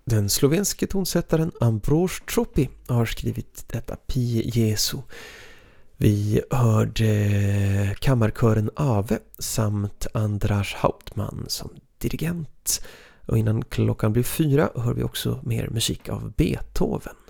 Den slovenske tonsättaren Ambrož Tropi har skrivit detta Pie Jesu. Vi hörde kammarkören Ave samt Andras Hauptmann som dirigent. Och innan klockan blir 4 hör vi också mer musik av Beethoven.